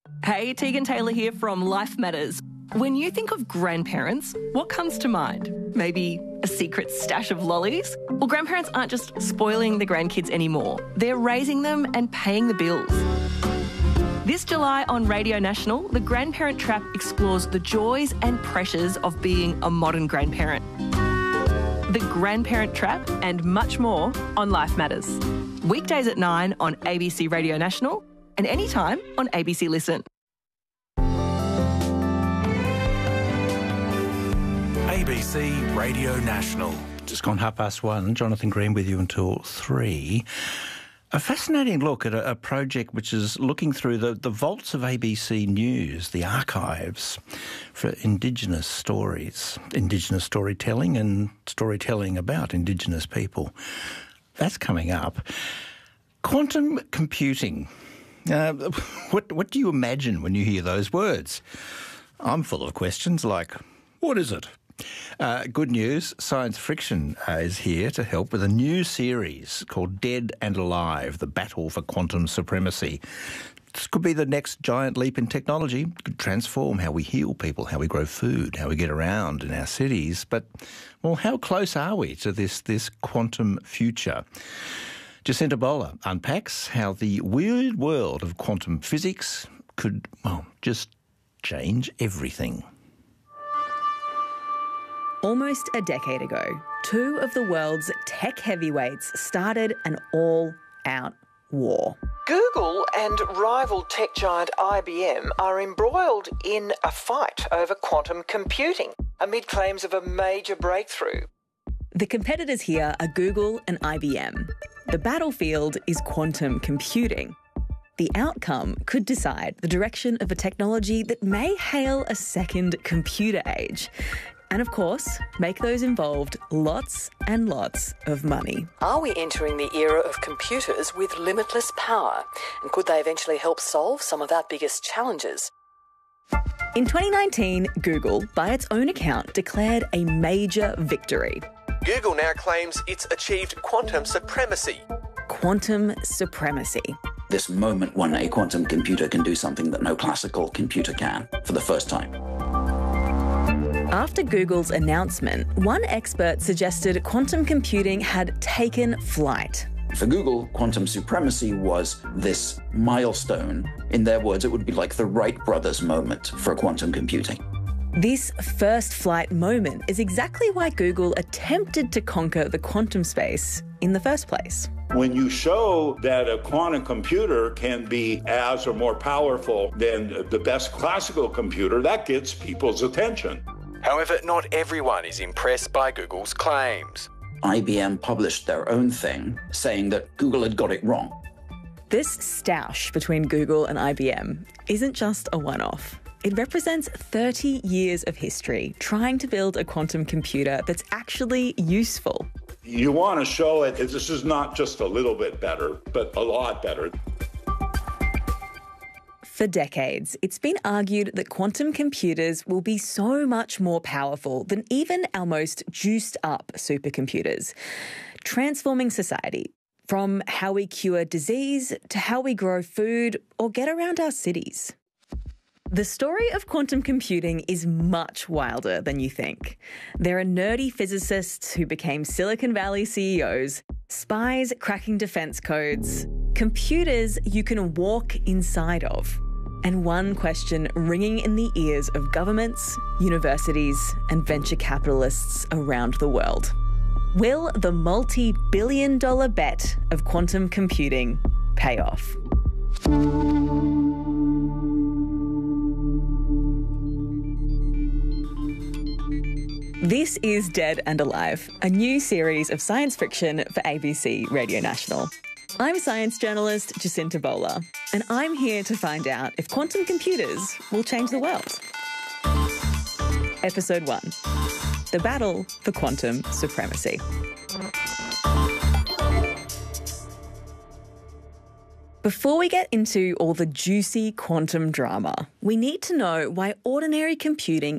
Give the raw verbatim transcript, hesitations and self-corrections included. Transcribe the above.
Hey, Tegan Taylor here from Life Matters. When you think of grandparents, what comes to mind? Maybe a secret stash of lollies? Well, grandparents aren't just spoiling the grandkids anymore. They're raising them and paying the bills. This July on Radio National, The Grandparent Trap explores the joys and pressures of being a modern grandparent. The Grandparent Trap and much more on Life Matters. Weekdays at nine on A B C Radio National and anytime on A B C Listen. A B C Radio National. Just gone half past one. Jonathan Green with you until three. A fascinating look at a, a project which is looking through the, the vaults of A B C News, the archives for Indigenous stories, Indigenous storytelling and storytelling about Indigenous people. That's coming up. Quantum computing. Uh, what, what do you imagine when you hear those words? I'm full of questions like, what is it? Uh, good news, Science Friction uh, is here to help with a new series called Dead and Alive, The Battle for Quantum Supremacy. This could be the next giant leap in technology. It could transform how we heal people, how we grow food, how we get around in our cities. But, well, how close are we to this, this quantum future? Jacinta Bowler unpacks how the weird world of quantum physics could, well, just change everything. Almost a decade ago, two of the world's tech heavyweights started an all-out war. Google and rival tech giant I B M are embroiled in a fight over quantum computing amid claims of a major breakthrough. The competitors here are Google and I B M. The battlefield is quantum computing. The outcome could decide the direction of a technology that may hail a second computer age. And of course, make those involved lots and lots of money. Are we entering the era of computers with limitless power? And could they eventually help solve some of our biggest challenges? In twenty nineteen, Google, by its own account, declared a major victory. Google now claims it's achieved quantum supremacy. Quantum supremacy. This moment when a quantum computer can do something that no classical computer can, for the first time. After Google's announcement, one expert suggested quantum computing had taken flight. For Google, quantum supremacy was this milestone. In their words, it would be like the Wright brothers moment for quantum computing. This first flight moment is exactly why Google attempted to conquer the quantum space in the first place. When you show that a quantum computer can be as or more powerful than the best classical computer, that gets people's attention. However, not everyone is impressed by Google's claims. I B M published their own thing, saying that Google had got it wrong. This stoush between Google and I B M isn't just a one-off. It represents thirty years of history trying to build a quantum computer that's actually useful. You want to show it, this is not just a little bit better, but a lot better. For decades, it's been argued that quantum computers will be so much more powerful than even our most juiced-up supercomputers, transforming society, from how we cure disease to how we grow food or get around our cities. The story of quantum computing is much wilder than you think. There are nerdy physicists who became Silicon Valley C E Os, spies cracking defense codes, computers you can walk inside of, and one question ringing in the ears of governments, universities, and venture capitalists around the world. Will the multi-billion dollar bet of quantum computing pay off? This is Dead and Alive, a new series of science fiction for A B C Radio National. I'm science journalist Jacinta Bowler, and I'm here to find out if quantum computers will change the world. Episode one, The Battle for Quantum Supremacy. Before we get into all the juicy quantum drama, we need to know why ordinary computing